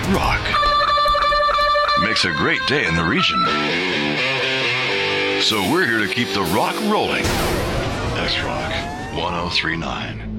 rock. Makes a great day in the region. So we're here to keep the rock rolling. X Rock 1039.